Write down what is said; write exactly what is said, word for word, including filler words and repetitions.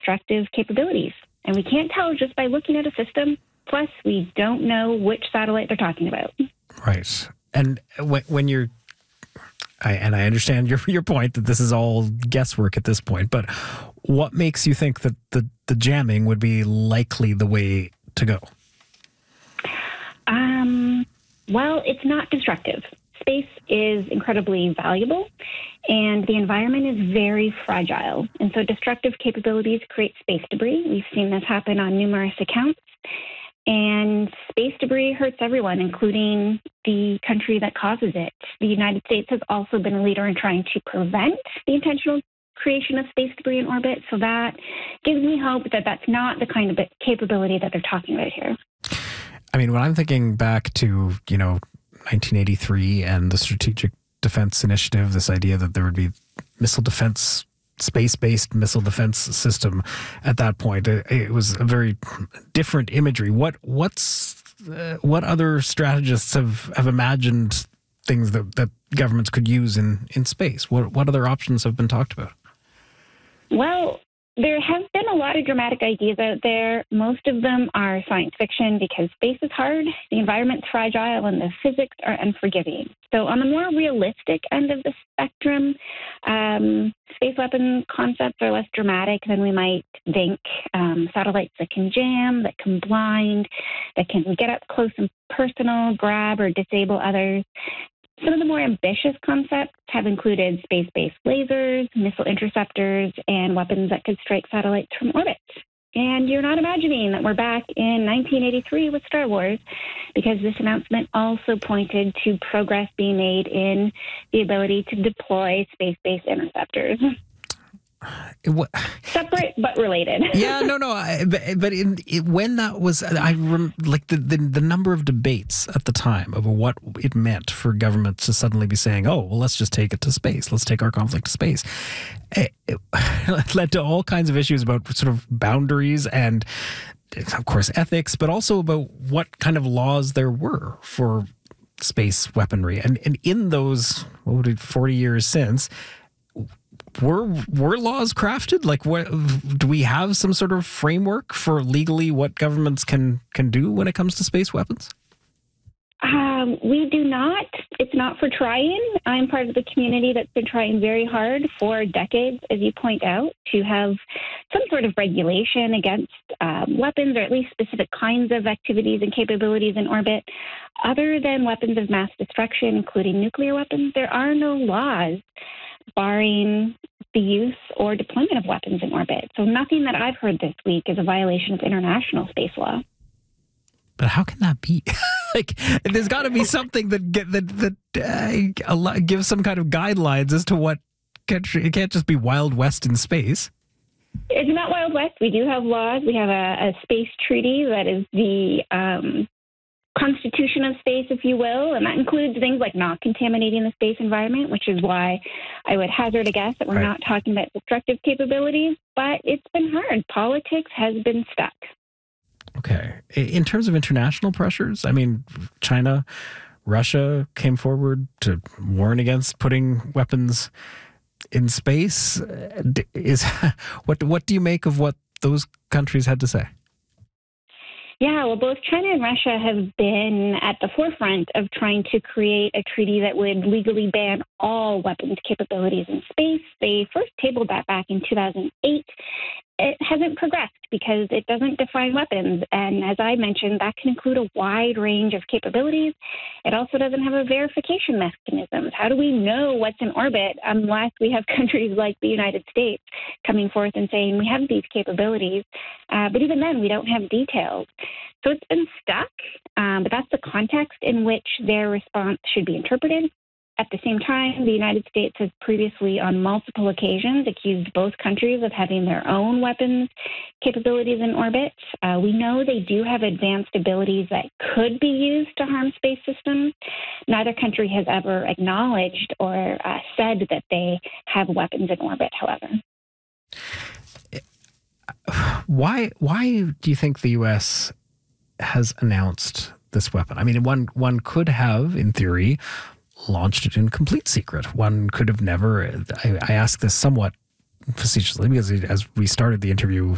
destructive capabilities. And we can't tell just by looking at a system. Plus, we don't know which satellite they're talking about. Right. And when, when you're, I, and I understand your your point that this is all guesswork at this point, but what makes you think that the, the jamming would be likely the way to go? Um, well, it's not destructive. Space is incredibly valuable, and the environment is very fragile. And so destructive capabilities create space debris. We've seen this happen on numerous accounts. And space debris hurts everyone, including the country that causes it. The United States has also been a leader in trying to prevent the intentional creation of space debris in orbit. So that gives me hope that that's not the kind of capability that they're talking about here. I mean, when I'm thinking back to, you know, nineteen eighty-three and the Strategic Defense Initiative, this idea that there would be missile defense, space-based missile defense system at that point, it, it was a very different imagery. What what's uh, what other strategists have, have imagined things that, that governments could use in, in space? What what other options have been talked about? Well, there have been a lot of dramatic ideas out there. Most of them are science fiction because space is hard, the environment's fragile, and the physics are unforgiving. So on the more realistic end of the spectrum, um, space weapon concepts are less dramatic than we might think. Um, satellites that can jam, that can blind, that can get up close and personal, grab or disable others. Some of the more ambitious concepts have included space-based lasers, missile interceptors, and weapons that could strike satellites from orbit. And you're not imagining that we're back in nineteen eighty-three with Star Wars, because this announcement also pointed to progress being made in the ability to deploy space-based interceptors. What? Separate but related. Yeah, no, no. I, but but in, it, when that was, I rem, like the, the the number of debates at the time of what it meant for governments to suddenly be saying, "Oh, well, let's just take it to space. Let's take our conflict to space." It, it led to all kinds of issues about sort of boundaries and, of course, ethics, but also about what kind of laws there were for space weaponry. And and in those, what would it, forty years since. Were were laws crafted? Like, what, do we have some sort of framework for legally what governments can can do when it comes to space weapons? Um, we do not. It's not for trying. I'm part of the community that's been trying very hard for decades, as you point out, to have some sort of regulation against um, weapons, or at least specific kinds of activities and capabilities in orbit. Other than weapons of mass destruction, including nuclear weapons, there are no laws barring the use or deployment of weapons in orbit. So nothing that I've heard this week is a violation of international space law. But how can that be? Like, there's got to be something that get, that that uh, gives some kind of guidelines as to what country. It can't just be Wild West in space. It's not Wild West. We do have laws. We have a, a space treaty that is the um, constitution of space, if you will, and that includes things like not contaminating the space environment, which is why I would hazard a guess that we're right. not talking about destructive capabilities, but it's been hard. Politics has been stuck. Okay. In terms of international pressures, I mean, China, Russia came forward to warn against putting weapons in space. Is what what do you make of what those countries had to say? Yeah, well, both China and Russia have been at the forefront of trying to create a treaty that would legally ban all weapons capabilities in space. They first tabled that back in two thousand eight. It hasn't progressed because it doesn't define weapons. And as I mentioned, that can include a wide range of capabilities. It also doesn't have a verification mechanism. How do we know what's in orbit unless we have countries like the United States coming forth and saying we have these capabilities? Uh, but even then, we don't have details. So it's been stuck, um, but that's the context in which their response should be interpreted. At the same time, the United States has previously, on multiple occasions, accused both countries of having their own weapons capabilities in orbit. Uh, we know they do have advanced abilities that could be used to harm space systems. Neither country has ever acknowledged or uh, said that they have weapons in orbit, however. Why, why do you think the U S has announced this weapon? I mean, one, one could have, in theory, launched it in complete secret. One could have never, I, I ask this somewhat facetiously because as we started the interview